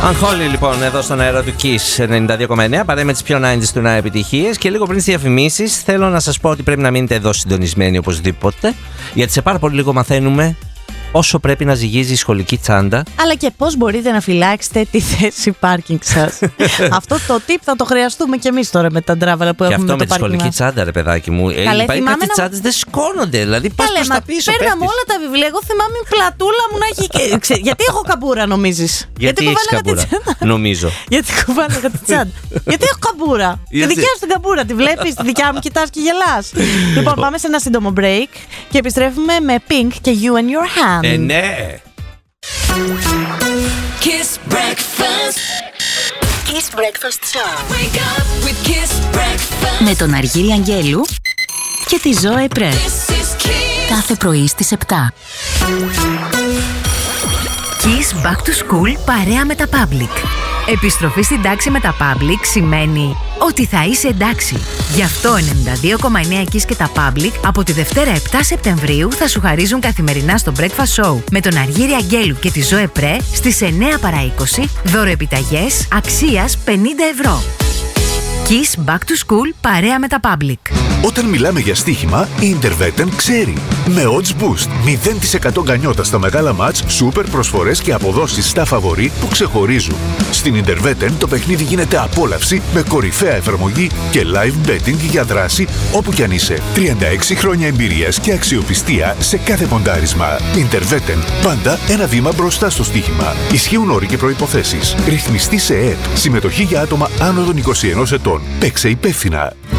Unholy λοιπόν εδώ στον αέρα του Kiss 92,9. Παρέα με τις πιο 90s του νέα επιτυχίες. Και λίγο πριν τις διαφημίσεις, θέλω να σας πω ότι πρέπει να μείνετε εδώ συντονισμένοι οπωσδήποτε. Γιατί σε πάρα πολύ λίγο μαθαίνουμε όσο πρέπει να ζυγίζει η σχολική τσάντα. Αλλά και πώς μπορείτε να φυλάξετε τη θέση πάρκινγκ σας. Αυτό το tip θα το χρειαστούμε κι εμείς τώρα με τα ντράβαλα που έχουμε με το πάρκινγκ. Και αυτό με τη σχολική τσάντα, ρε παιδάκι μου. Υπάρχει κάτι τσάντες δεν σηκώνονται. Δηλαδή πας προς τα πίσω. Παίρναμε όλα τα βιβλία. Εγώ θυμάμαι η πλατούλα μου να έχει. Γιατί έχω καμπούρα, νομίζεις? Γιατί έχεις καμπούρα, νομίζω. Γιατί κουβάλαγα τη τσάντα. Γιατί έχω καμπούρα. Τη δικιά σου την καμπούρα. Τη βλέπεις, τη δικιά μου κοιτάς και γελάς. Λοιπόν, πάμε σε ένα σύντομο break και επιστρέφουμε με Pink και You and Your Hand. Ναι. Kiss Breakfast. Kiss Breakfast Show. Wake up with Kiss Breakfast. Με τον Αργύρη Αγγέλου και τη Ζωέ Πρέ. Κάθε πρωί στις 7. Kiss Back to School παρέα με τα Public. Επιστροφή στην τάξη με τα Public σημαίνει ότι θα είσαι εντάξει. Γι' αυτό 92,9 Kiss και τα Public από τη Δευτέρα 7 Σεπτεμβρίου θα σου χαρίζουν καθημερινά στο Breakfast Show με τον Αργύρη Αγγέλου και τη Ζωέ Πρέ στις 9 παρά 20 δωροεπιταγές αξίας 50 ευρώ. Kiss Back to School παρέα με τα Public. Όταν μιλάμε για στοίχημα, η Interveten ξέρει. Με Odds Boost, 0% γκανιότα στα μεγάλα μάτς, σούπερ προσφορές και αποδόσεις στα φαβορί που ξεχωρίζουν. Στην Interveten το παιχνίδι γίνεται απόλαυση με κορυφαία εφαρμογή και live betting για δράση όπου κι αν είσαι. 36 χρόνια εμπειρίας και αξιοπιστία σε κάθε ποντάρισμα. Interveten, πάντα ένα βήμα μπροστά στο στοίχημα. Ισχύουν όροι και προϋποθέσεις. Ρυθμιστή σε ΕΕΠ. Συμμετοχή για άτομα άνω των 21 ετών. Παίξε υπεύθυνα.